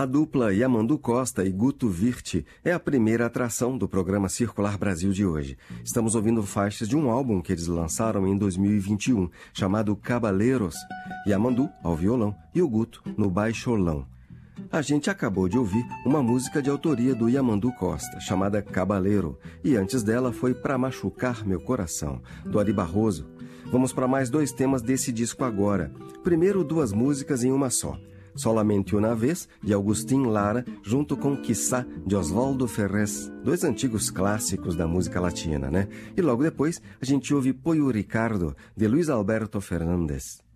A dupla Yamandu Costa e Guto Virti é a primeira atração do programa Circular Brasil de hoje. Estamos ouvindo faixas de um álbum que eles lançaram em 2021, chamado Cabaleiros. Yamandu ao violão e o Guto no baixolão. A gente acabou de ouvir uma música de autoria do Yamandu Costa, chamada Cabaleiro, e antes dela foi Pra Machucar Meu Coração, do Ari Barroso. Vamos para mais 2 temas desse disco agora. Primeiro, 2 músicas em uma só. Solamente Una Vez, de Agustín Lara, junto com Quiçá, de Osvaldo Ferrez, 2 antigos clássicos da música latina, né? E logo depois, a gente ouve Pollo Ricardo, de Luis Alberto Fernández.